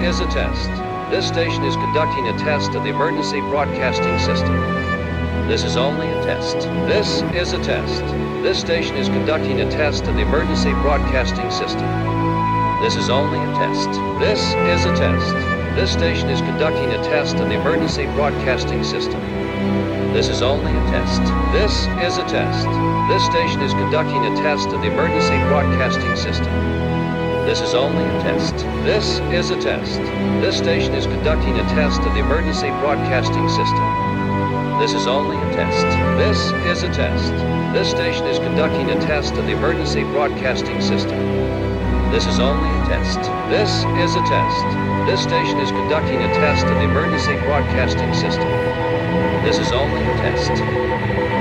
is a test. This station is conducting a test of the emergency broadcasting system. This is only a test. This is a test. This station is conducting a test of the emergency broadcasting system. This is only a test. This is a test. This station is conducting a test of the emergency broadcasting system. This is only a test. This is a test. This station is conducting a test of the emergency broadcasting system. This is only a test. This is a test. This station is conducting a test of the emergency broadcasting system. This is only a test. This is a test. This station is conducting a test of the emergency broadcasting system. This is only a test. This is a test. This station is conducting a test of the emergency broadcasting system. This is only a test.